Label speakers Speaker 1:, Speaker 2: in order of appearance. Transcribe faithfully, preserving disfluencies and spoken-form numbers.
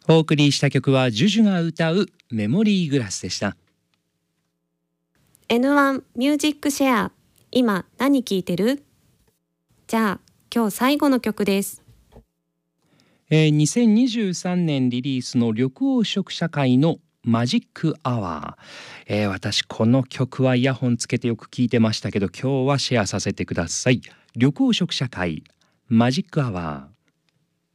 Speaker 1: お送りした曲はジュジュが歌うメモリーグラスでした。
Speaker 2: エヌワン ミュージックシェア、今何聴いてる？じゃあ今日最後の曲です。
Speaker 1: えー、にせんにじゅうさんねんリリースの緑黄色社会のマジックアワー、えー、私この曲はイヤホンつけてよく聴いてましたけど、今日はシェアさせてください。緑黄色社会マジックアワー。